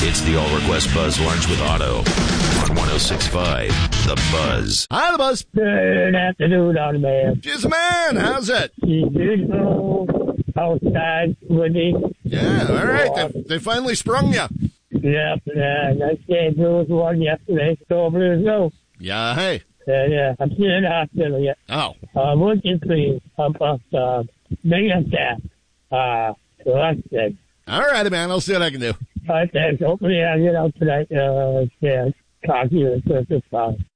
It's the All Request Buzz Lunch with Otto on 106.5 The Buzz. Hi, The Buzz. Good afternoon, Otto man. Just man, how's it? It's beautiful outside, windy. Yeah, all right. They finally sprung you. Yep, nice day. There was one yesterday. So over to go. Yeah, hey. Yeah, I'm still in the hospital yet. Oh. Working clean. I'm making staff. So that's good. All righty, man. I'll see what I can do. All right, thanks. Hopefully I'll get out tonight. Yeah, coffee or something.